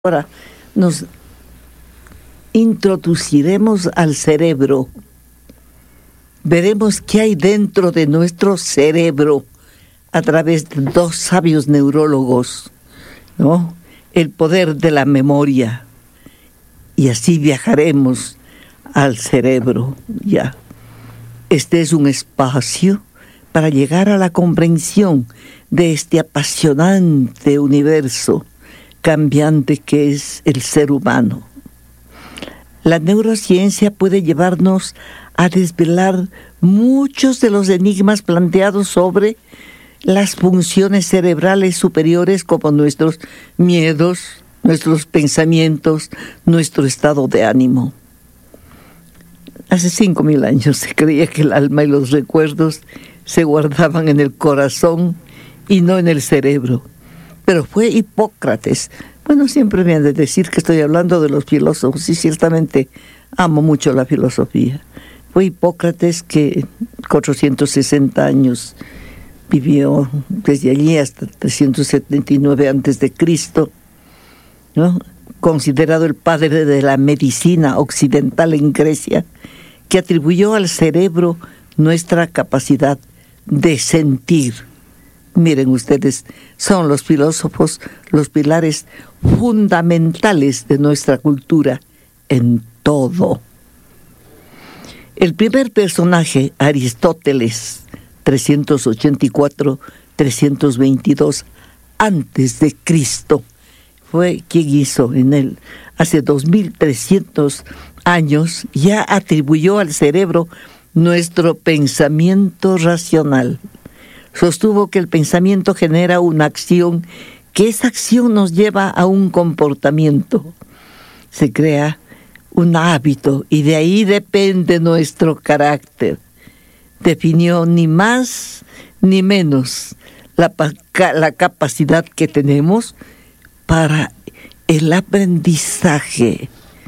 Ahora nos introduciremos al cerebro. Veremos qué hay dentro de nuestro cerebro a través de dos sabios neurólogos, ¿no? El poder de la memoria. Y así viajaremos al cerebro, ya. Este es un espacio para llegar a la comprensión de este apasionante universo cambiante que es el ser humano. La neurociencia puede llevarnos a desvelar muchos de los enigmas planteados sobre las funciones cerebrales superiores, como nuestros miedos, nuestros pensamientos, nuestro estado de ánimo. Hace 5,000 años se creía que el alma y los recuerdos se guardaban en el corazón y no en el cerebro. Pero fue Hipócrates. Bueno, siempre me han de decir que estoy hablando de los filósofos, y ciertamente amo mucho la filosofía. Fue Hipócrates que 460 años vivió, desde allí hasta 379 antes de Cristo, ¿no? Considerado el padre de la medicina occidental en Grecia, que atribuyó al cerebro nuestra capacidad de sentir. Miren ustedes, son los filósofos los pilares fundamentales de nuestra cultura en todo. El primer personaje, Aristóteles, 384-322 antes de Cristo, fue quien hizo en él, hace 2300 años, ya atribuyó al cerebro nuestro pensamiento racional. Sostuvo que el pensamiento genera una acción, que esa acción nos lleva a un comportamiento. Se crea un hábito y de ahí depende nuestro carácter. Definió ni más ni menos la capacidad que tenemos para el aprendizaje.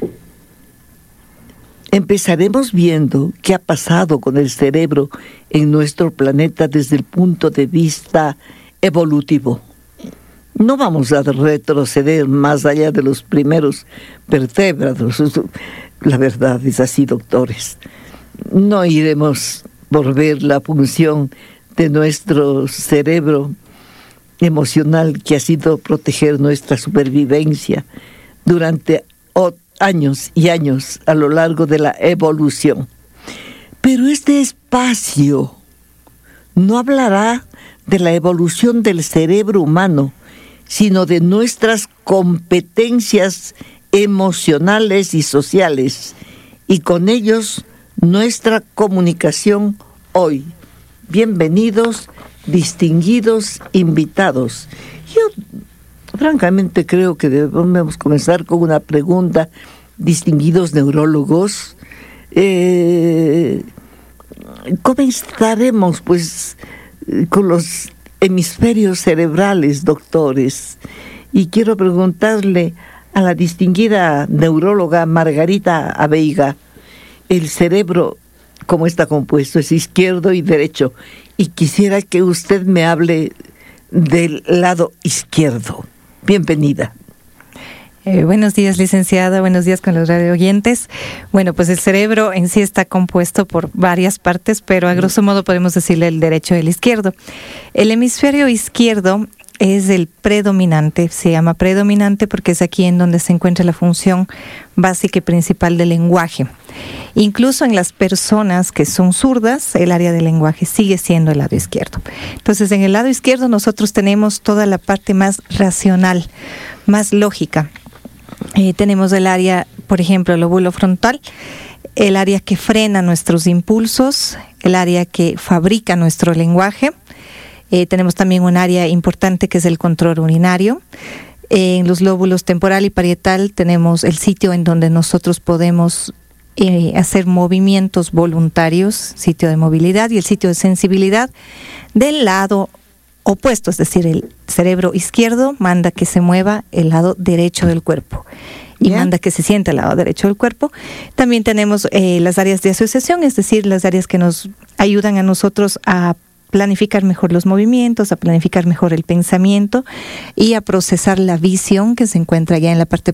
Empezaremos viendo qué ha pasado con el cerebro en nuestro planeta desde el punto de vista evolutivo. No vamos a retroceder más allá de los primeros vertébrados. La verdad es así, doctores. No iremos por ver la función de nuestro cerebro emocional, que ha sido proteger nuestra supervivencia durante años y años a lo largo de la evolución. Pero este espacio no hablará de la evolución del cerebro humano, sino de nuestras competencias emocionales y sociales, y con ellos nuestra comunicación hoy. Bienvenidos, distinguidos invitados. Yo francamente creo que debemos comenzar con una pregunta, distinguidos neurólogos. Comenzaremos pues con los hemisferios cerebrales, doctores. Y quiero preguntarle a la distinguida neuróloga Margarita Abeiga, el cerebro, ¿cómo está compuesto? Es izquierdo y derecho. Y quisiera que usted me hable del lado izquierdo. Bienvenida. Buenos días, licenciada. Buenos días con los radio oyentes. Bueno, pues el cerebro en sí está compuesto por varias partes, pero a grosso modo podemos decirle el derecho y el izquierdo. El hemisferio izquierdo es el predominante, se llama predominante porque es aquí en donde se encuentra la función básica y principal del lenguaje. Incluso en las personas que son zurdas, el área del lenguaje sigue siendo el lado izquierdo. Entonces, en el lado izquierdo nosotros tenemos toda la parte más racional, más lógica. Tenemos el área, por ejemplo, el lóbulo frontal, el área que frena nuestros impulsos, el área que fabrica nuestro lenguaje. Tenemos también un área importante que es el control urinario. En los lóbulos temporal y parietal tenemos el sitio en donde nosotros podemos hacer movimientos voluntarios, sitio de movilidad, y el sitio de sensibilidad del lado opuesto, es decir, el cerebro izquierdo manda que se mueva el lado derecho del cuerpo y manda que se sienta el lado derecho del cuerpo. También tenemos las áreas de asociación, es decir, las áreas que nos ayudan a nosotros a planificar mejor los movimientos, a planificar mejor el pensamiento y a procesar la visión que se encuentra ya en la parte